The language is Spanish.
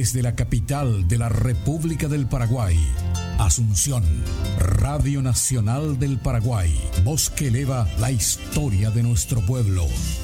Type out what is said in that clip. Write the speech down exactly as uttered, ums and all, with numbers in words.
desde la capital de la República del Paraguay, Asunción, Radio Nacional del Paraguay, voz que eleva la historia de nuestro pueblo.